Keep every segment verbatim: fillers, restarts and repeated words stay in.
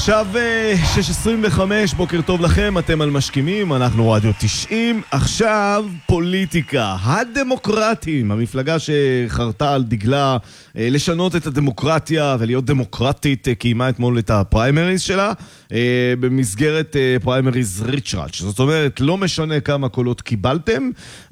עכשיו שש עשרים וחמש, בוקר טוב לכם, אתם על משכימים, אנחנו רדיו תשעים. עכשיו פוליטיקה, הדמוקרטים, המפלגה שחרתה על דגלה לשנות את הדמוקרטיה ולהיות דמוקרטית, קיימה אתמול את הפריימריז שלה במסגרת פריימריז ריצ'ראץ'. זאת אומרת, לא משנה כמה קולות קיבלתם,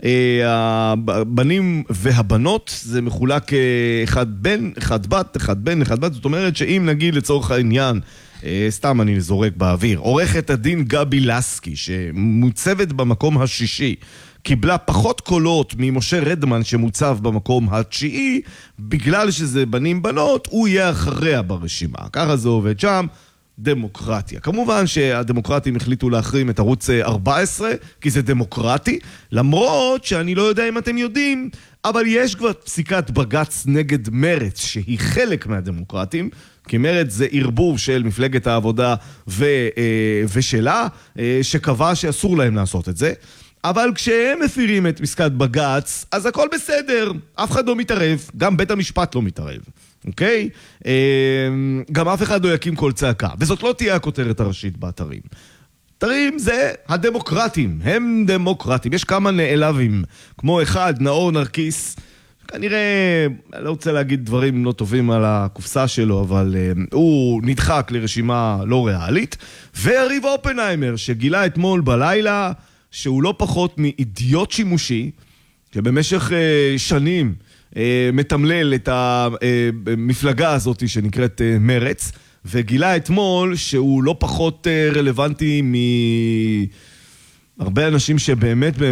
הבנים והבנות זה מחולק אחד בן, אחד בת, אחד בן, אחד בת. זאת אומרת שאם נגיד לצורך העניין, סתם אני זורק באוויר, עורכת הדין גבי לסקי שמוצבת במקום השישי קיבלה פחות קולות ממשה רדמן שמוצב במקום התשיעי, בגלל שזה בנים בנות הוא יהיה אחריה ברשימה. ככה זה עובד שם. דמוקרטיה. כמובן שהדמוקרטים החליטו להחרים את ערוץ ארבע עשרה, כי זה דמוקרטי, למרות שאני לא יודע אם אתם יודעים, אבל יש כבר פסיקת בגץ נגד מרץ, שהיא חלק מהדמוקרטים, כי מרץ זה ערבוב של מפלגת העבודה ו, ושלה, שקבע שאסור להם לעשות את זה. אבל כשהם מפירים את פסקת בגץ, אז הכל בסדר, אף אחד לא מתערב, גם בית המשפט לא מתערב. אוקיי? גם אף אחד לא יקים כל צעקה. וזאת לא תהיה הכותרת הראשית באתרים. אתרים זה הדמוקרטים, הם דמוקרטים. יש כמה נעלבים, כמו אחד, נאור נרקיס, כנראה, אני לא רוצה להגיד דברים לא טובים על הקופסה שלו, אבל הוא נדחק לרשימה לא ריאלית. ויריב אופנהיימר, שגילה אתמול בלילה, שהוא לא פחות מאידיוט שימושי, שבמשך שנים מתמלל את המפלגה הזאת שנקראת מרץ, וגילה אתמול שהוא לא פחות רלוונטי מהרבה אנשים שבאמת